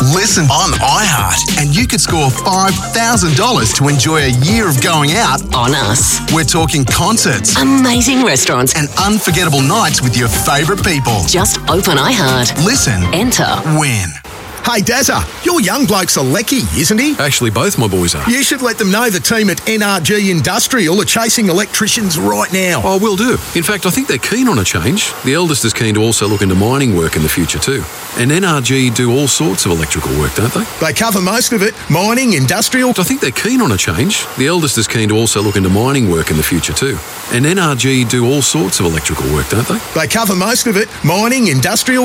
Listen on iHeart, and you could score $5,000 to enjoy a year of going out On us. We're talking concerts Amazing restaurants. and unforgettable nights with your favourite people. Just open iHeart. Listen, Enter. win. Hey, Dazza, your young bloke's a lecky, isn't he? Actually, both my boys are. You should let them know the team at NRG Industrial are chasing electricians right now. Oh, will do. In fact, I think they're keen on a change. The eldest is keen to also look into mining work in the future too. And NRG do all sorts of electrical work, don't they? They cover most of it. Mining, industrial. I think they're keen on a change. The eldest is keen to also look into mining work in the future too. And NRG do all sorts of electrical work, don't they? They cover most of it. Mining, industrial.